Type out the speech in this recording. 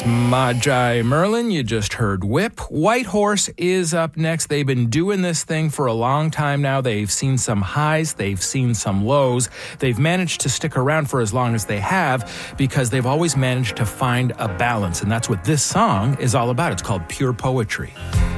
That's Magi Merlin. You just heard Whip. White Horse is up next. They've been doing this thing for a long time now. They've seen some highs. They've seen some lows. They've managed to stick around for as long as they have because they've always managed to find a balance. And that's what this song is all about. It's called Pure Poetry.